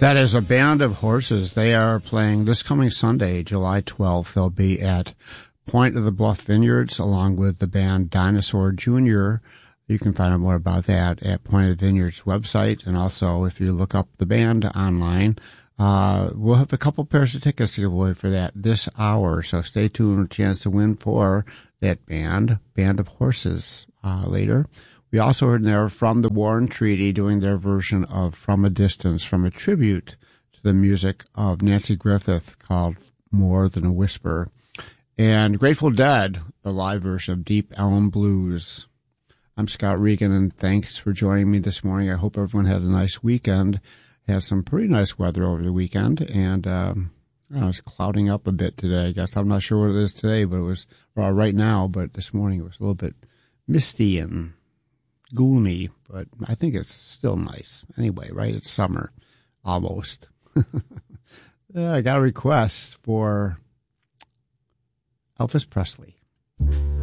That is a Band of Horses. They are playing this coming Sunday, July 12th. They'll be at Point of the Bluff Vineyards along with the band Dinosaur Jr. You can find out more about that at Point of the Vineyards website. And also, if you look up the band online, we'll have a couple pairs of tickets to give away for that this hour. So stay tuned. A chance to win for that Band of Horses later. We also heard there from the Warren Treaty doing their version of From a Distance, from a tribute to the music of Nancy Griffith called More Than a Whisper. And Grateful Dead, the live version of Deep Elm Blues. I'm Scott Regan, and thanks for joining me this morning. I hope everyone had a nice weekend. Had some pretty nice weather over the weekend, and it's clouding up a bit today, I guess. I'm not sure what it is today, but it was right now, but this morning it was a little bit misty and gloomy, but I think it's still nice. Anyway, right? It's summer, almost. I got a request for Elvis Presley.